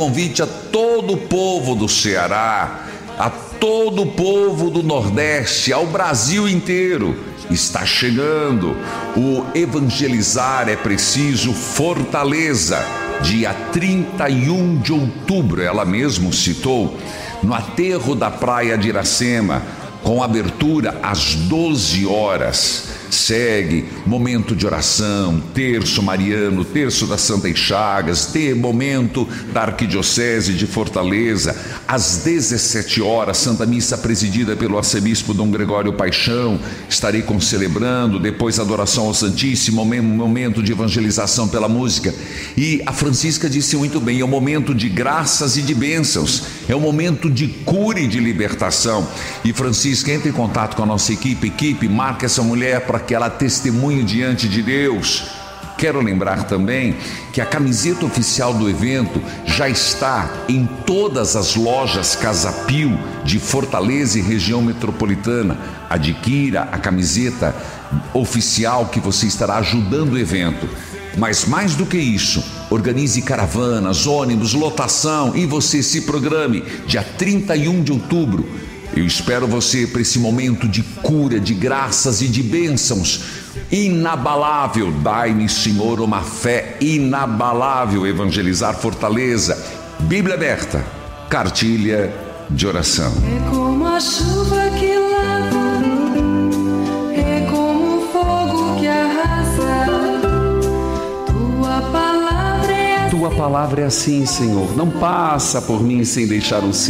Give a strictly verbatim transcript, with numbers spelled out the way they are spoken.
convite a todo o povo do Ceará, a todo o povo do Nordeste, ao Brasil inteiro. Está chegando o Evangelizar é Preciso Fortaleza, dia trinta e um de outubro, ela mesma citou, no aterro da praia de Iracema, com abertura às doze horas. Segue momento de oração, terço mariano, terço das Santas Chagas, ter momento da Arquidiocese de Fortaleza. Às dezessete horas, Santa Missa presidida pelo arcebispo Dom Gregório Paixão. Estarei concelebrando, depois adoração ao Santíssimo, momento de evangelização pela música. E a Francisca disse muito bem, é um momento de graças e de bênçãos, é um momento de cura e de libertação. E Francisca, entre em contato com a nossa equipe, equipe, marca essa mulher para que ela testemunhe diante de Deus. Quero lembrar também que a camiseta oficial do evento já está em todas as lojas Casa Pio de Fortaleza e região metropolitana. Adquira a camiseta oficial que você estará ajudando o evento. Mas mais do que isso, organize caravanas, ônibus, lotação e você se programe dia trinta e um de outubro. Eu espero você para esse momento de cura, de graças e de bênçãos inabalável. Dai-me, Senhor, uma fé inabalável. Evangelizar Fortaleza. Bíblia aberta. Cartilha de oração. É como a chuva que lava, é como o fogo que arrasa. Tua palavra é assim. Tua palavra é assim, Senhor. Não passa por mim sem deixar um